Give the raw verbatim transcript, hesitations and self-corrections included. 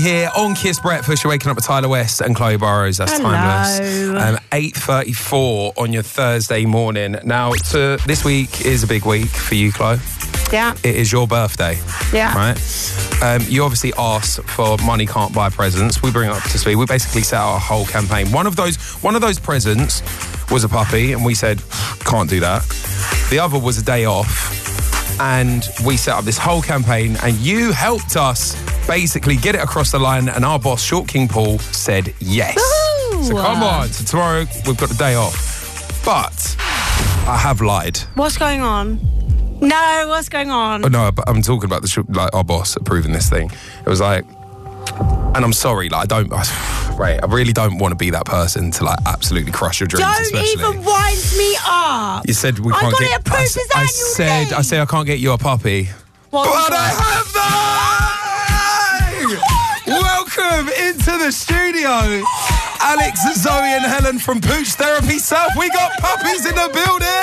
Here on Kiss Breakfast, you're waking up with Tyler West and Chloe Burrows. That's Hello. Timeless. Um, eight thirty-four on your Thursday morning. Now, to, this week is a big week for you, Chloe. Yeah. It is your birthday. Yeah. Right? Um, you obviously asked for money can't buy presents. We bring it up to speed. We basically set out a whole campaign. One of those, one of those presents was a puppy, and we said, can't do that. The other was a day off. And we set up this whole campaign, and you helped us basically get it across the line, and our boss, Short King Paul, said yes. Woo-hoo! So come on. So tomorrow we've got the day off. But I have lied. What's going on? No, what's going on? Oh, no, but I'm talking about the sh- like our boss approving this thing. It was like, and I'm sorry, like I don't, I, right, I really don't want to be that person to like absolutely crush your dreams. Don't especially. even wind me up. You said we I can't got get. it approved I, as I annual said, leave. I said I can't get you a puppy. What But was I that? have that! Welcome into the studio, Alex, Zoe, and Helen from Pooch Therapy South. We got puppies in the building.